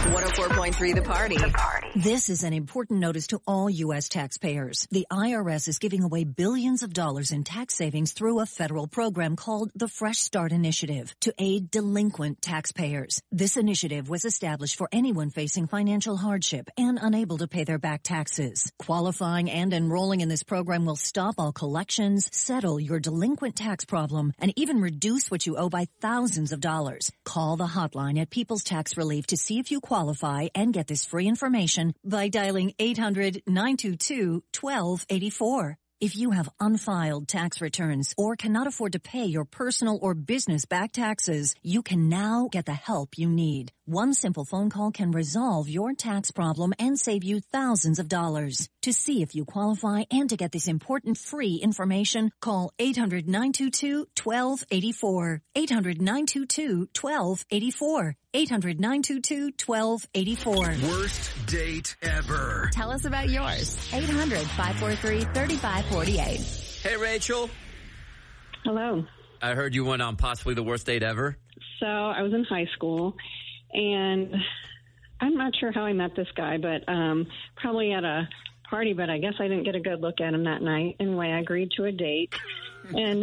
104.3 The Party. This is an important notice to all U.S. taxpayers. The IRS is giving away billions of dollars in tax savings through a federal program called the Fresh Start Initiative to aid delinquent taxpayers. This initiative was established for anyone facing financial hardship and unable to pay their back taxes. Qualifying and enrolling in this program will stop all collections, settle your delinquent tax problem, and even reduce what you owe by thousands of dollars. Call the hotline at People's Tax Relief to see if you qualify and get this free information by dialing 800-922-1284. If you have unfiled tax returns or cannot afford to pay your personal or business back taxes, you can now get the help you need. One simple phone call can resolve your tax problem and save you thousands of dollars. To see if you qualify and to get this important free information, call 800-922-1284. 800-922-1284. 800-922-1284. Worst date ever. Tell us about yours. 800-543-3548. Hey, Rachel. Hello. I heard you went on possibly the worst date ever. So I was in high school, and I'm not sure how I met this guy, but probably at a party, but I guess I didn't get a good look at him that night. Anyway, I agreed to a date, and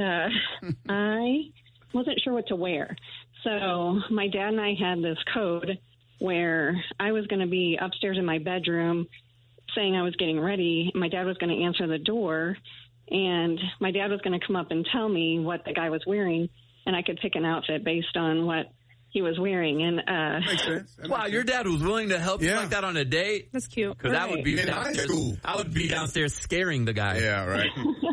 I wasn't sure what to wear. So my dad and I had this code where I was going to be upstairs in my bedroom saying I was getting ready. My dad was going to answer the door, and my dad was going to come up and tell me what the guy was wearing, and I could pick an outfit based on what he was wearing. And Makes sense. Wow, your dad was willing to help you like that on a date? That's cute. Because that would be In high downstairs. school. I would be downstairs scaring the guy. Yeah, right.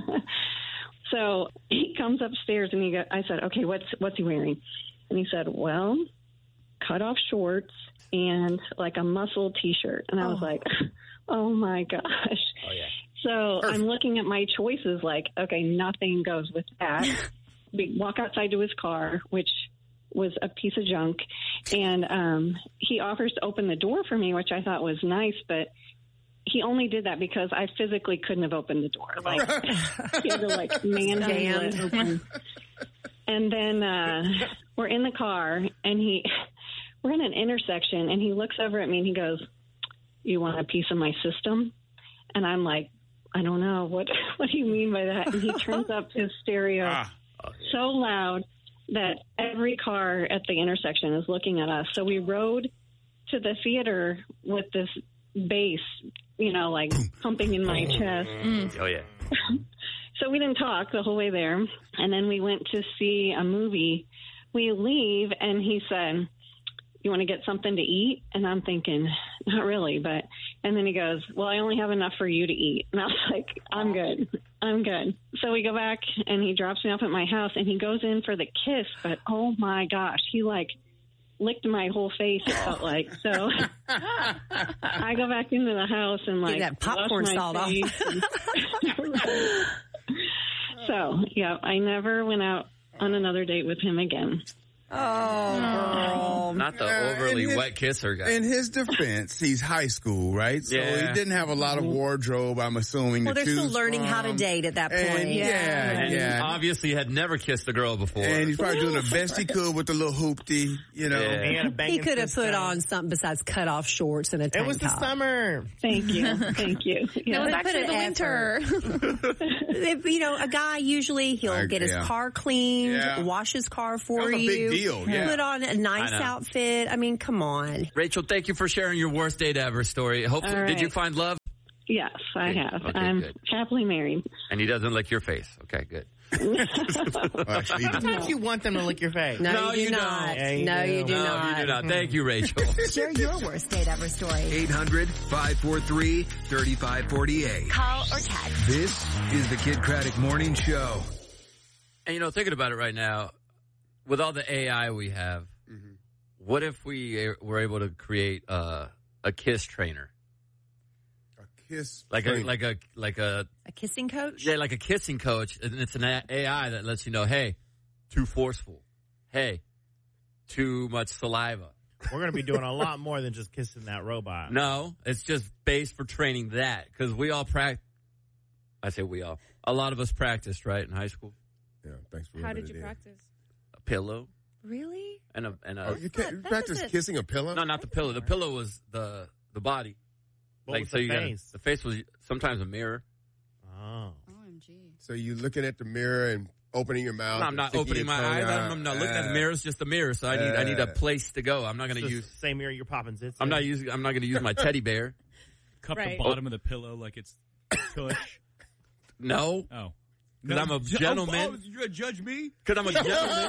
So he comes upstairs, and I said, okay, what's he wearing? And he said, well, cut off shorts and like a muscle T-shirt. And I was like, oh, my gosh. Oh, yeah. So I'm looking at my choices like, okay, nothing goes with that. We walk outside to his car, which was a piece of junk. And he offers to open the door for me, which I thought was nice, but he only did that because I physically couldn't have opened the door. Like, he had to, like, manhandle it open. And then we're in the car, and we're in an intersection, and he looks over at me, and he goes, you want a piece of my system? And I'm like, I don't know. What do you mean by that? And he turns up his stereo so loud that every car at the intersection is looking at us. So we rode to the theater with this bass, like pumping in my chest. Oh, yeah. So we didn't talk the whole way there. And then we went to see a movie. We leave, and he said, you want to get something to eat? And I'm thinking, not really. And then he goes, well, I only have enough for you to eat. And I was like, I'm good. So we go back, and he drops me off at my house, and he goes in for the kiss. But, oh, my gosh, he, licked my whole face, it felt like. So I go back into the house and, get that popcorn salt off. So, yeah, I never went out on another date with him again. Oh, girl. Not the overly wet kisser guy. In his defense, he's high school, right? So he didn't have a lot of wardrobe, I'm assuming. Well, they're still learning how to date at that point. And, He obviously had never kissed a girl before. And he's probably doing the best he could with the little hoopty, Yeah. He could have put on something besides cut off shorts and a tank top. It was the summer. Thank you. Yeah, No, it's actually the winter. A guy usually he'll get his car cleaned, wash his car for That's you. a big deal. Yeah. Put on a nice outfit. I mean, come on. Rachel, thank you for sharing your worst date ever story. Hopefully, right. Did you find love? Yes, I have. Okay, I'm good. happily married. And he doesn't lick your face. Okay, good. Sometimes you want them to lick your face. No, you do not. Yeah, you No, do. you do No, not. you do not. Thank you, Rachel. Share your worst date ever story. 800-543-3548. Call or text. This is the Kid Craddock Morning Show. And, thinking about it right now, with all the AI we have, what if we were able to create a kiss trainer? A kiss Like trainer. a A kissing coach? Yeah, like a kissing coach, and it's an AI that lets you know, hey, too forceful. Hey, too much saliva. We're going to be doing a lot more than just kissing that robot. No, it's just based for training that, because we all I say we all. A lot of us practiced, right, in high school? Yeah, thanks for How did you practice? A pillow. Really? And you practice kissing a pillow? No, not the pillow. The pillow was the body. What was the face? The face was sometimes a mirror. Oh. OMG. So you looking at the mirror and opening your mouth? No, I'm not opening my eyes. I'm not looking at the mirror. It's just a mirror. So I need a place to go. I'm not going to use the same mirror you're popping zits. I'm not going to use my teddy bear. Cup the bottom of the pillow like it's tush. No. Oh. Because I'm a gentleman. Oh, you're going to judge me? Because I'm a gentleman.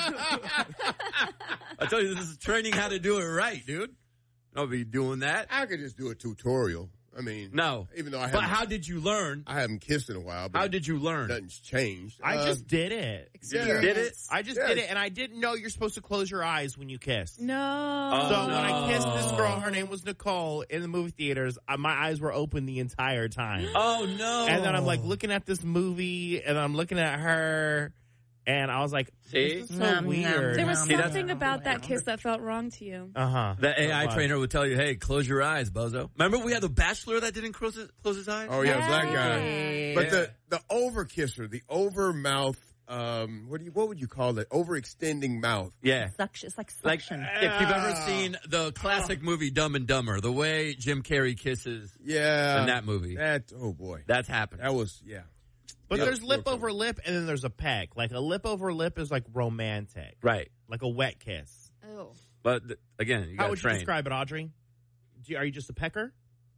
I told you, this is training how to do it right, dude. I'll be doing that. I could just do a tutorial. I mean, no. Even though but how did you learn? I haven't kissed in a while. But how did you learn? Nothing's changed. I just did it. Experience. Did it? I just did it, and I didn't know you're supposed to close your eyes when you kiss. No. So when I kissed this girl, her name was Nicole, in the movie theaters, my eyes were open the entire time. Oh, no. And then I'm like looking at this movie, and I'm looking at her, and I was like, see? This is so weird. There was something about that kiss that felt wrong to you. Uh-huh. The AI trainer would tell you, hey, close your eyes, bozo. Remember we had the Bachelor that didn't close his eyes? Oh, yeah, black guy. But the over kisser, the over mouth, what would you call it? Overextending mouth. Yeah. Suction. It's like suction. If you've ever seen the classic movie Dumb and Dumber, the way Jim Carrey kisses in that movie. Oh, boy. That's happened. That was, yeah. But there's lip over lip, and then there's a peck. Like a lip over lip is like romantic. Right. Like a wet kiss. Oh. But again, you How got would to train. you describe it, Audrey? Are you just a pecker?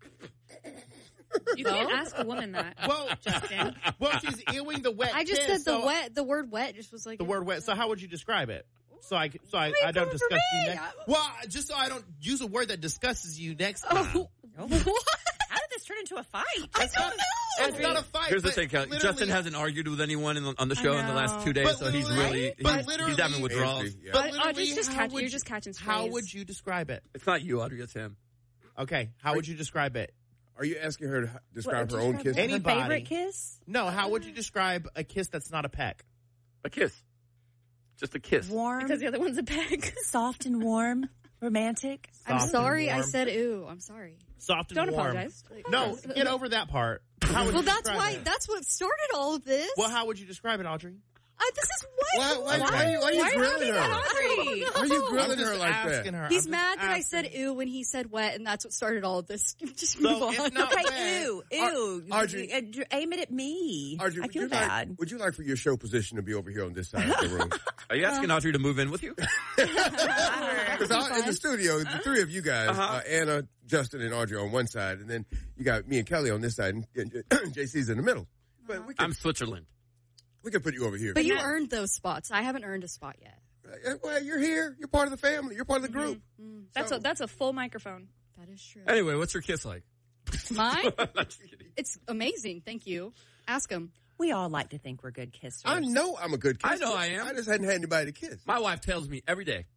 You can't ask a woman that. Well, Justin. Well, she's ewing the wet I just kiss, said the word wet just was like. The word wet. So how would you describe it? So I don't discuss you next. Well, just so I don't use a word that discusses you next time. What? How did this turn into a fight? I don't know. It's not a fight. Here's the thing, Kelly. Justin hasn't argued with anyone on the show in the last 2 days, But so he's really he's having withdrawals. But Audrey's you're just catching strays. How would you describe it? It's not you, Audrey. It's him. Okay. How would you describe it? Are you asking her to describe her own kiss? Anybody. Her favorite kiss? No. How would you describe a kiss that's not a peck? A kiss. Just a kiss. Warm. Because the other one's a peg. Soft and warm. Romantic. Soft I'm sorry and I warm. said ooh. I'm sorry. Soft and Don't warm. apologize. No, get over that part. How would Well, you that's describe why. it? That's what started all of this. Well, how would you describe it, Audrey? This is what. Why are you grilling her? Audrey? Why are you grilling I'm just her like asking that? her. He's I'm just mad that I asking. said ooh when he said wet, and that's what started all of this. Just So move on. it's not Okay, wet. ew. Audrey- Aim it at me. Audrey, I feel bad. would you like for your show position to be over here on this side of the room? Are you asking Audrey to move in with you? Because in the studio, the three of you guys, Anna, Justin, and Audrey on one side, and then you got me and Kelly on this side, and JC's in the middle. But I'm Switzerland. We can put you over here. But you earned those spots. I haven't earned a spot yet. Well, you're here. You're part of the family. You're part of the group. That's a full microphone. That is true. Anyway, what's your kiss like? Mine? It's amazing. Thank you. Ask him. We all like to think we're good kissers. I know I'm a good kisser. I know I am. I just hadn't had anybody to kiss. My wife tells me every day,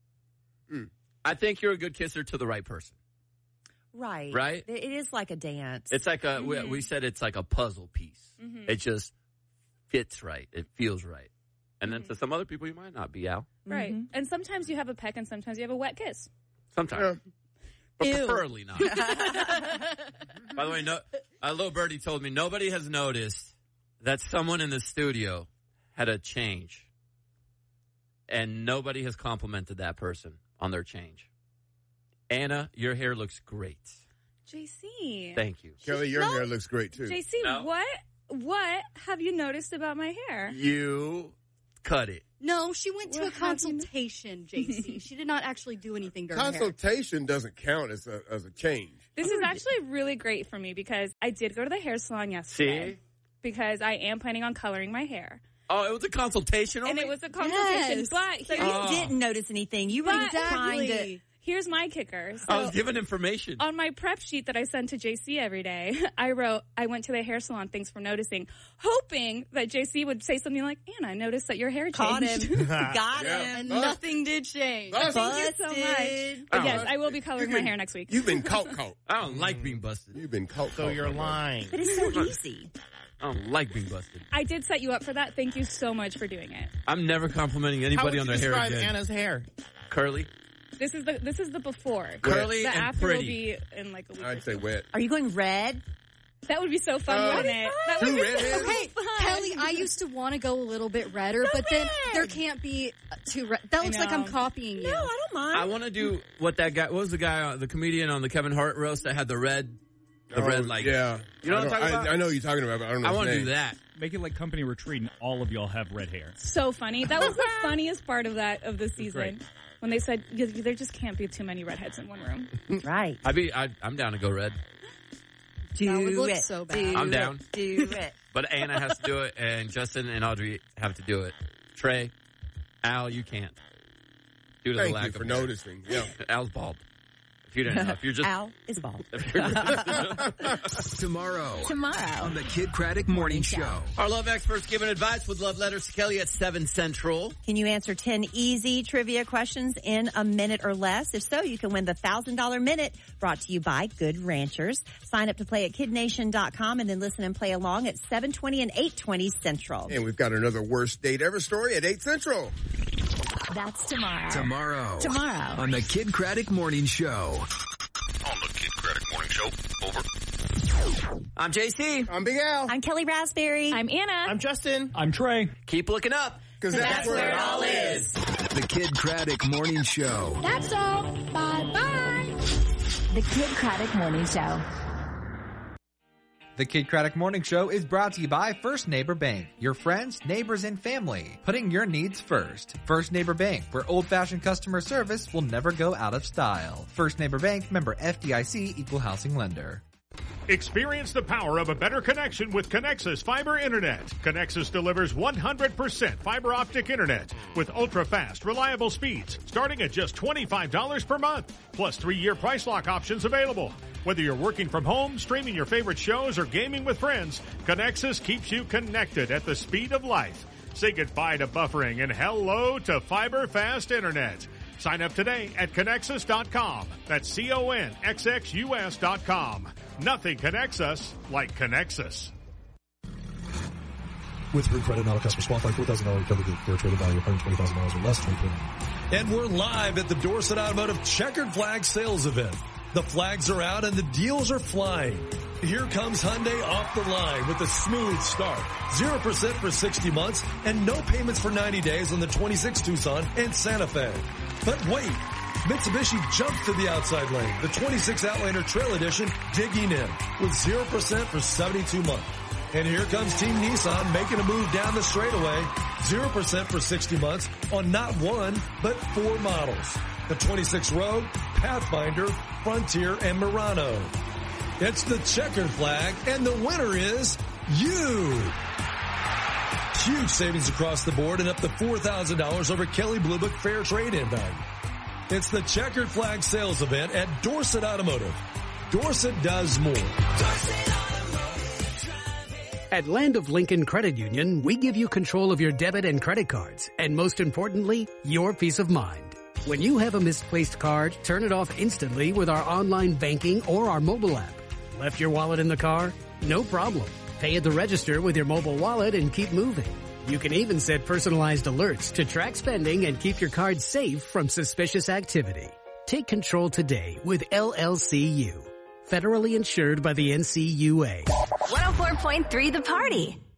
I think you're a good kisser to the right person. Right. Right? It is like a dance. It's like we said it's like a puzzle piece. It just fits right. It feels right. And then to some other people, you might not be, Al. Right. And sometimes you have a peck and sometimes you have a wet kiss. Sometimes. But Ew. preferably not. By the way, Lil Birdie told me nobody has noticed that someone in the studio had a change. And nobody has complimented that person on their change. Anna, your hair looks great. JC. Thank you. Kelly, your hair looks great, too. JC, No. what have you noticed about my hair? You cut it. No, she went to What a have you consultation, JC. She did not actually do anything to her hair. Consultation doesn't count as a change. This is actually really great for me because I did go to the hair salon yesterday. See? Because I am planning on coloring my hair. Oh, it was a consultation on And me? it was a consultation. Yes. But So you didn't notice anything. You were trying to. here's my kicker. So I was given information. on my prep sheet that I send to JC every day, I wrote, I went to the hair salon, thanks for noticing, hoping that JC would say something like, Anna, I noticed that your hair changed. Caught him. Got Yeah. him. And nothing did change. Busted. Thank you so much. But yes, I will be coloring my hair next week. You've been caught. I don't like being busted. You've been caught. So you're lying. But it's so easy. I don't like being busted. I did set you up for that. Thank you so much for doing it. I'm never complimenting How anybody would on you their hair describe again. Anna's hair? Curly, This is the before. curly, The and after will pretty. be in like a week. I'd or say so. wet. Are you going red? That would be so fun, wouldn't it? That would be so Okay, fun. Kelly, I used to want to go a little bit redder, but then there can't be too red. That looks like I'm copying you. No, I don't mind. I want to do what was the guy, the comedian on the Kevin Hart roast that had the red, like. Yeah. You know what I'm talking about? I know what you're talking about, but I don't know I want to do that. Make it like Company Retreat and all of y'all have red hair. So funny. That was the funniest part of the season. Great. When they said there just can't be too many redheads in one room. Right. I'm down to go red. That would look so bad. I'm down. Do it. But Anna has to do it, and Justin and Audrey have to do it. Trey, Al, you can't. Due to Thank the lack you for of hair. noticing. Yeah. Al's bald. If you didn't know, if you're just Al is bald. Tomorrow Tomorrow. on the Kid Craddock Morning Show. Our love experts giving advice with love letters to Kelly at 7 Central. Can you answer 10 easy trivia questions in a minute or less? If so, you can win the $1,000 Minute brought to you by Good Ranchers. Sign up to play at kidnation.com and then listen and play along at 7:20 and 8:20 Central. And we've got another worst date ever story at 8 Central. That's tomorrow. Tomorrow on the Kid Craddock Morning Show. On the Kid Craddock Morning Show. Over. I'm JC. I'm Big Al. I'm Kelly Raspberry. I'm Anna. I'm Justin. I'm Trey. Keep looking up. Because that's where it all is. The Kid Craddock Morning Show. That's all. Bye-bye. The Kid Craddock Morning Show. The Kid Craddock Morning Show is brought to you by First Neighbor Bank. Your friends, neighbors, and family. Putting your needs first. First Neighbor Bank, where old-fashioned customer service will never go out of style. First Neighbor Bank, member FDIC, equal housing lender. Experience the power of a better connection with Connexus Fiber Internet. Connexus delivers 100% fiber optic internet with ultra-fast, reliable speeds starting at just $25 per month, plus 3-year price lock options available. Whether you're working from home, streaming your favorite shows, or gaming with friends, Connexus keeps you connected at the speed of life. Say goodbye to buffering and hello to fiber fast internet. Sign up today at Connexus.com. That's CONXXUS.com. Nothing connects us like Connexus. With Root Credit, not a customer qualified, $4,000 covered with fair trading value of $120,000 or less. And we're live at the Dorset Automotive Checkered Flag Sales Event. The flags are out and the deals are flying. Here comes Hyundai off the line with a smooth start. 0% for 60 months and no payments for 90 days on the 26 Tucson and Santa Fe. But wait, Mitsubishi jumps to the outside lane. The 26 Outlander Trail Edition digging in with 0% for 72 months. And here comes Team Nissan making a move down the straightaway. 0% for 60 months on not one, but 4 models. The 26 Rogue, Pathfinder, Frontier, and Murano. It's the checkered flag, and the winner is you. Huge savings across the board and up to $4,000 over Kelley Blue Book fair trade-in value. It's the checkered flag sales event at Dorset Automotive. Dorset does more. At Land of Lincoln Credit Union, we give you control of your debit and credit cards, and most importantly, your peace of mind. When you have a misplaced card, turn it off instantly with our online banking or our mobile app. Left your wallet in the car? No problem. Pay at the register with your mobile wallet and keep moving. You can even set personalized alerts to track spending and keep your card safe from suspicious activity. Take control today with LLCU. Federally insured by the NCUA. 104.3 The Party.